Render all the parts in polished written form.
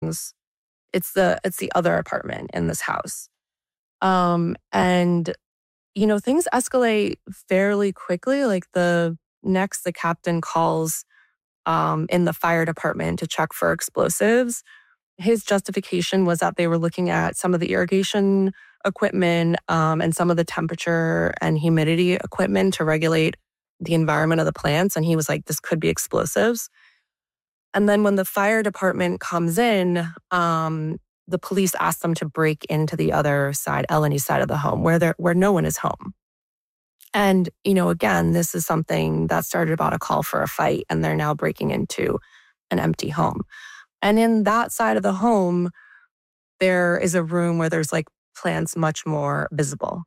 things. It's the other apartment in this house. And things escalate fairly quickly. Like the captain calls in the fire department to check for explosives. His justification was that they were looking at some of the irrigation equipment and some of the temperature and humidity equipment to regulate the environment of the plants. And he was like, this could be explosives. And then when the fire department comes in, the police ask them to break into the other side, Eleni's side of the home, where no one is home. And, again, this is something that started about a call for a fight, and they're now breaking into an empty home. And in that side of the home, there is a room where there's like plants much more visible.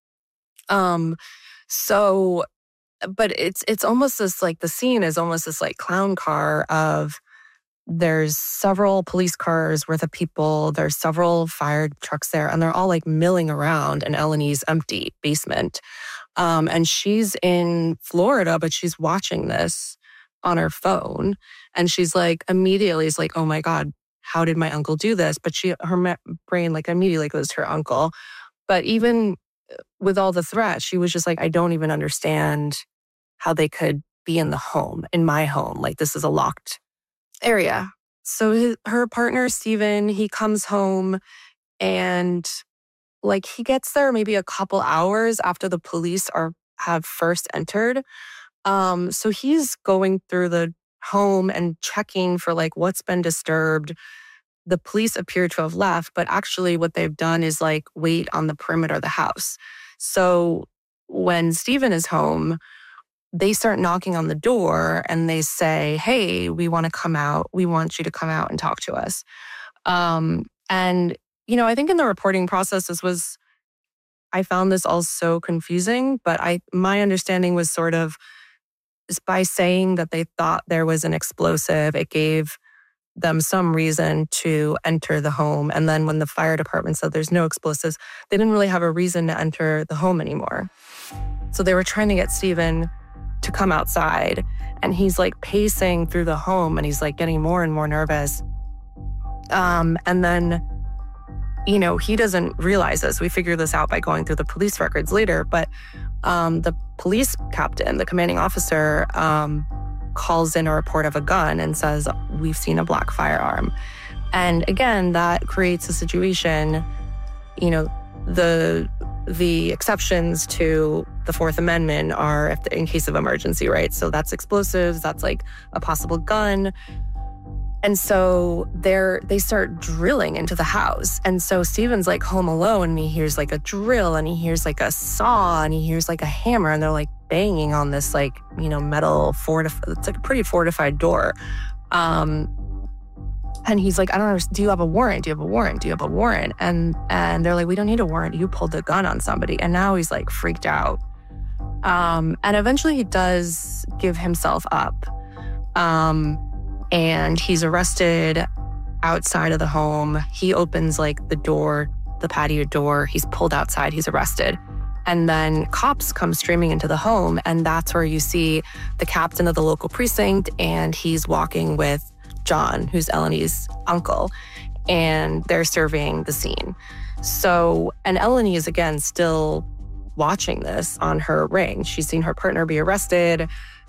But it's almost this like the scene is almost this like clown car of there's several police cars worth of people. There's several fire trucks there, and they're all like milling around in Eleni's empty basement. And she's in Florida, but she's watching this on her phone. And she's like, immediately is like, oh my God, how did my uncle do this? But her brain like immediately goes to her uncle. But even with all the threats, she was just like, I don't even understand how they could be in my home. Like this is a locked area. So her partner, Steven, he comes home and like he gets there maybe a couple hours after the police have first entered. So he's going through the home and checking for like what's been disturbed. The police appear to have left, but actually what they've done is like wait on the perimeter of the house. So when Steven is home, they start knocking on the door and they say, hey, we want to come out. We want you to come out and talk to us. And, I think in the reporting process, I found this all so confusing, but my understanding was sort of by saying that they thought there was an explosive, it gave them some reason to enter the home. And then when the fire department said there's no explosives, they didn't really have a reason to enter the home anymore. So they were trying to get Steven to come outside, and he's like pacing through the home and he's like getting more and more nervous. And then, he doesn't realize this. We figure this out by going through the police records later, but the police captain, the commanding officer, calls in a report of a gun and says, we've seen a black firearm. And again, that creates a situation, the exceptions to the Fourth Amendment are in case of emergency, right? So that's explosives, that's like a possible gun. And so they start drilling into the house. And so Steven's like home alone and he hears like a drill and he hears like a saw and he hears like a hammer and they're like banging on this like, metal it's like a pretty fortified door. And he's like, I don't understand. Do you have a warrant? Do you have a warrant? Do you have a warrant? And they're like, we don't need a warrant. You pulled the gun on somebody. And now he's like freaked out. And eventually he does give himself up. And he's arrested outside of the home. He opens like the door, the patio door. He's pulled outside. He's arrested. And then cops come streaming into the home. And that's where you see the captain of the local precinct. And he's walking with John, who's Eleni's uncle. And they're surveying the scene. So, and Eleni is again still watching this on her ring. She's seen her partner be arrested.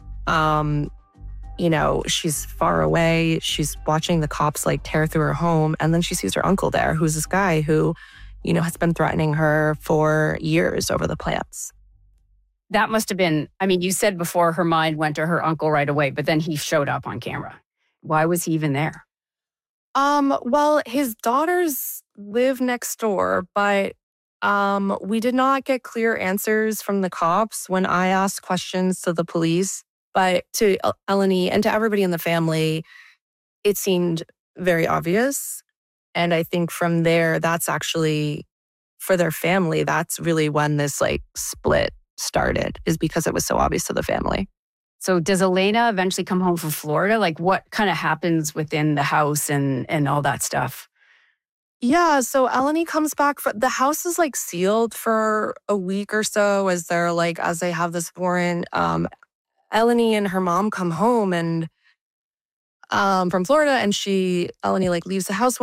She's far away. She's watching the cops like tear through her home. And then she sees her uncle there, who's this guy who, has been threatening her for years over the plants. That must have been, you said before her mind went to her uncle right away, but then he showed up on camera. Why was he even there? Well, his daughters live next door, but we did not get clear answers from the cops when I asked questions to the police. But to Eleni and to everybody in the family, it seemed very obvious. And I think from there, that's actually, for their family, that's really when this like split started, is because it was so obvious to the family. So does Elena eventually come home from Florida? Like what kind of happens within the house and all that stuff? Yeah, so Eleni comes back. The house is like sealed for a week or so as they have this warrant. Eleni and her mom come home and from Florida, and Eleni like leaves the house